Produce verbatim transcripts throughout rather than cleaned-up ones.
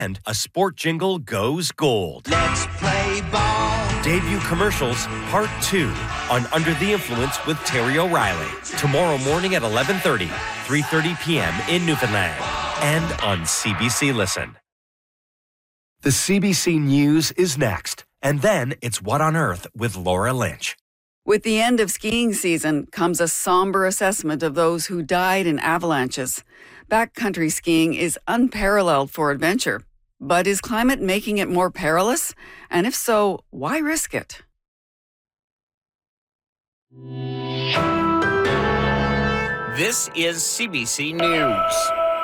And a sport jingle goes gold. Let's play ball. Debut commercials, part two, on Under the Influence with Terry O'Reilly. Tomorrow morning at eleven thirty, three thirty p.m. in Newfoundland. And on C B C Listen. The C B C News is next. And then it's What on Earth with Laura Lynch. With the end of skiing season comes a somber assessment of those who died in avalanches. Backcountry skiing is unparalleled for adventure. But is climate making it more perilous? And if so, why risk it? This is C B C News.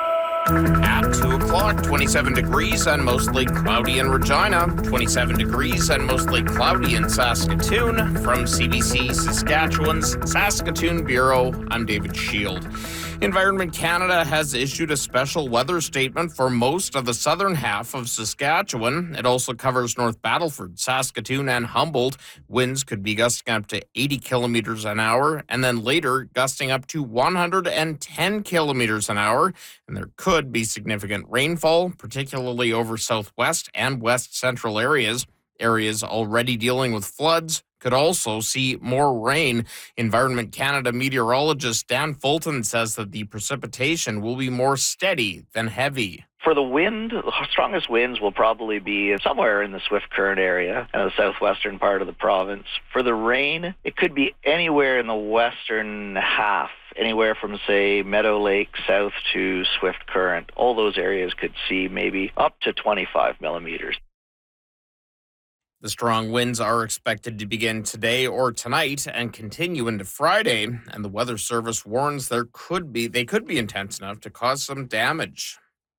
At two o'clock, twenty-seven degrees and mostly cloudy in Regina, twenty-seven degrees and mostly cloudy in Saskatoon. From C B C Saskatchewan's Saskatoon Bureau, I'm David Shield. Environment Canada has issued a special weather statement for most of the southern half of Saskatchewan. It also covers North Battleford, Saskatoon, and Humboldt. Winds could be gusting up to eighty kilometers an hour, and then later gusting up to one hundred ten kilometers an hour. And there could be significant rainfall, particularly over southwest and west central areas. Areas already dealing with floods could also see more rain. Environment Canada meteorologist Dan Fulton says that the precipitation will be more steady than heavy. For the wind, the strongest winds will probably be somewhere in the Swift Current area and the southwestern part of the province. For the rain, it could be anywhere in the western half, anywhere from, say, Meadow Lake south to Swift Current. All those areas could see maybe up to twenty-five millimeters. The strong winds are expected to begin today or tonight and continue into Friday, and the Weather Service warns there could be they could be intense enough to cause some damage.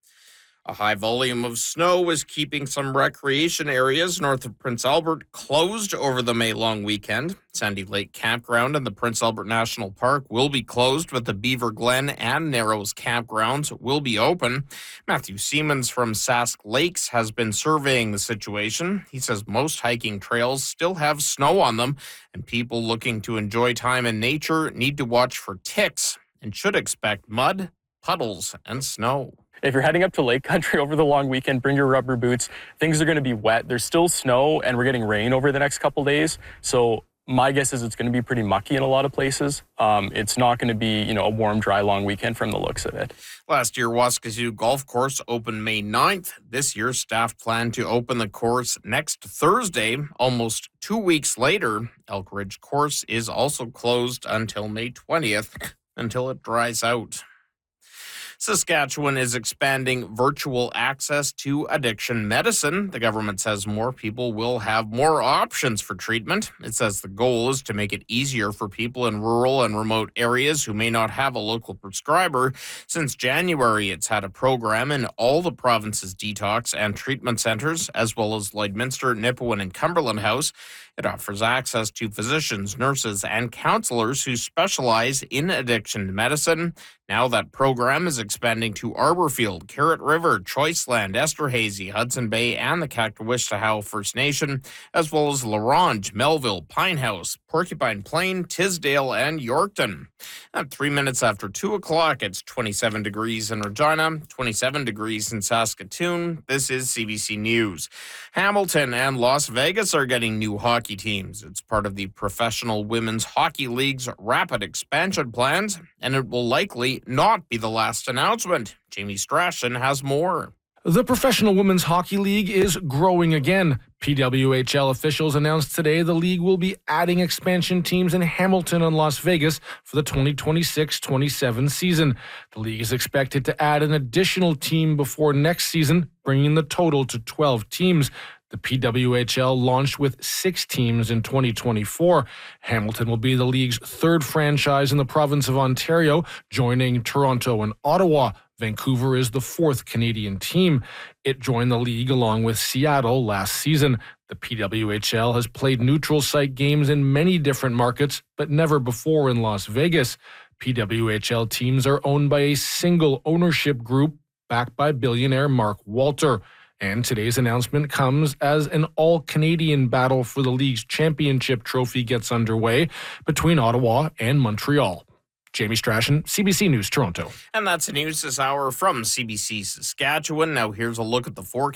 A high volume of snow is keeping some recreation areas north of Prince Albert closed over the May-long weekend. Sandy Lake Campground and the Prince Albert National Park will be closed, but the Beaver Glen and Narrows campgrounds will be open. Matthew Siemens from Sask Lakes has been surveying the situation. He says most hiking trails still have snow on them, and people looking to enjoy time in nature need to watch for ticks and should expect mud, puddles, and snow. If you're heading up to Lake Country over the long weekend, bring your rubber boots. Things are going to be wet. There's still snow, and we're getting rain over the next couple days. So my guess is it's going to be pretty mucky in a lot of places. Um, it's not going to be, you know, a warm, dry, long weekend from the looks of it. Last year, Waskesiu Golf Course opened May ninth. This year, staff plan to open the course next Thursday, almost two weeks later. Elk Ridge Course is also closed until May twentieth, until it dries out. Saskatchewan is expanding virtual access to addiction medicine. The government says more people will have more options for treatment. It says the goal is to make it easier for people in rural and remote areas who may not have a local prescriber. Since January, it's had a program in all the province's detox and treatment centers, as well as Lloydminster, Nipawin, and Cumberland House. It offers access to physicians, nurses, and counselors who specialize in addiction medicine. Now that program is expanding to Arborfield, Carrot River, Choiceland, Esterhazy, Hudson Bay, and the Kakawishtahow First Nation, as well as LaRange, Melville, Pinehouse, Porcupine Plain, Tisdale, and Yorkton. At three minutes after two o'clock, it's twenty-seven degrees in Regina, twenty-seven degrees in Saskatoon. This is C B C News. Hamilton and Las Vegas are getting new hockey teams. It's part of the Professional Women's Hockey League's rapid expansion plans, and it will likely not be the last announcement. Jamie Strachan has more. The Professional Women's Hockey League is growing again. P W H L officials announced today the league will be adding expansion teams in Hamilton and Las Vegas for the twenty twenty-six twenty-seven season. The league is expected to add an additional team before next season, bringing the total to twelve teams. The P W H L launched with six teams in twenty twenty-four. Hamilton will be the league's third franchise in the province of Ontario, joining Toronto and Ottawa. Vancouver is the fourth Canadian team. It joined the league along with Seattle last season. The P W H L has played neutral site games in many different markets, but never before in Las Vegas. P W H L teams are owned by a single ownership group backed by billionaire Mark Walter. And today's announcement comes as an all-Canadian battle for the league's championship trophy gets underway between Ottawa and Montreal. Jamie Strachan, C B C News, Toronto. And that's the news this hour from C B C Saskatchewan. Now here's a look at the forecast.